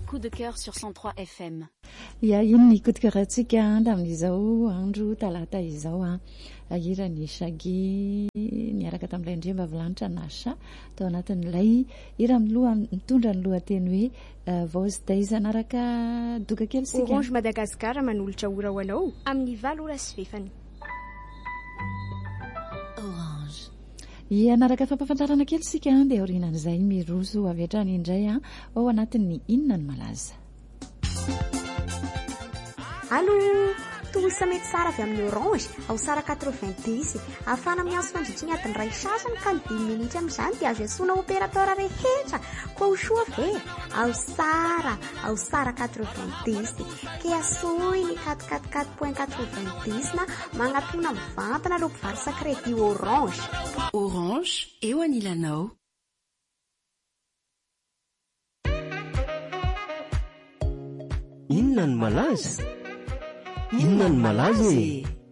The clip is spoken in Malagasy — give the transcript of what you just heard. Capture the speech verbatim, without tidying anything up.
coup de cœur sur cent trois F M. ia ino ny coup de cœur antsika tamin'izao andro talata izao a irany Shaggy niaraka tamin'ilay Ndremba Volanitra Nasha tao anatin'ilay hira miloha mitondra ny lohateny hoe Voice Days anaraka doka kely sika. Orange Madagascar manolotra ora ho anao amin'ny valo ora sy fefany. Orange. Ianaraka fampafantarana kely sika dia aorinan'izay miroso avy hatrany indray a ao anatin'ny Inona no Malaza. Allô, tosa mety tsara avy amin'ny Orange ao sara quatre-vingt-dix afana miazo fandritriny atin'ny ray sasany ka ny dimy minitra amin'izany dia azo iasoana opérateur rehetra koa ho soa ve ao sara ao sara quatre-vingt-dix ke asoy ny quatre-quatre-quatre point quatre-vingt-dix na magnatona mivantana ireo mpivarotra crédit Orange. Orange eo anilanao. Inona no malaza? Inona no malaza e?